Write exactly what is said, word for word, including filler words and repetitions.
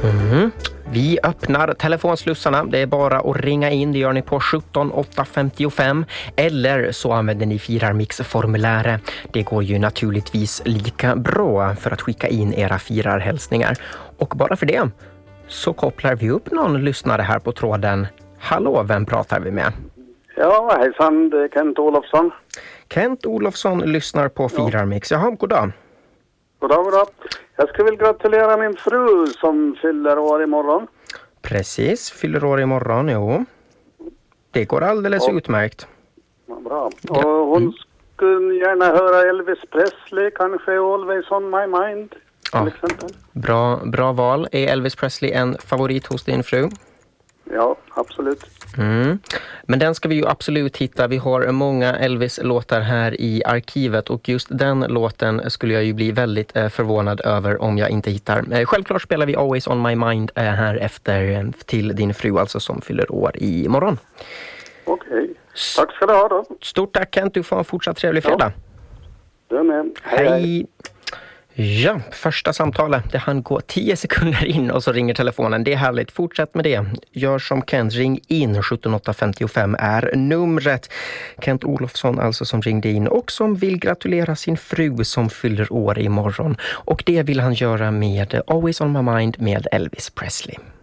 Mm. Vi öppnar telefonslussarna. Det är bara att ringa in. Det gör ni på sjutton åtta femtiofem. Eller så använder ni Firarmix-formuläret. Det går ju naturligtvis lika bra för att skicka in era firarhälsningar. Och bara för det så kopplar vi upp någon lyssnare här på tråden. Hallå, vem pratar vi med? Ja, hejsan, det är Kent Olofsson. Kent Olofsson lyssnar på Firarmix. Jaha, god dag. God dag, god dag. Jag skulle vilja gratulera min fru som fyller år imorgon. Precis, fyller år imorgon, jo. Det går alldeles och, utmärkt. Ja, bra. Och hon mm. skulle gärna höra Elvis Presley, kanske Always on my mind, till ja. exempel. Bra, bra val. Är Elvis Presley en favorit hos din fru? Ja, absolut. Mm. Men den ska vi ju absolut hitta. Vi har många Elvis-låtar här i arkivet och just den låten skulle jag ju bli väldigt eh, förvånad över om jag inte hittar. Eh, självklart spelar vi Always on my mind eh, här efter eh, till din fru alltså som fyller år imorgon. Okej, okay. Tack ska du ha då. Stort tack Kent, du får en fortsatt trevlig fredag. Ja. Du med. Hej, hej. Ja, första samtalet. Det hann gå tio sekunder in och så ringer telefonen. Det är härligt. Fortsätt med det. Gör som Kent. Ring in. sjutton åtta femtiofem är numret. Kent Olofsson alltså som ringde in och som vill gratulera sin fru som fyller år imorgon. Och det vill han göra med Always on my mind med Elvis Presley.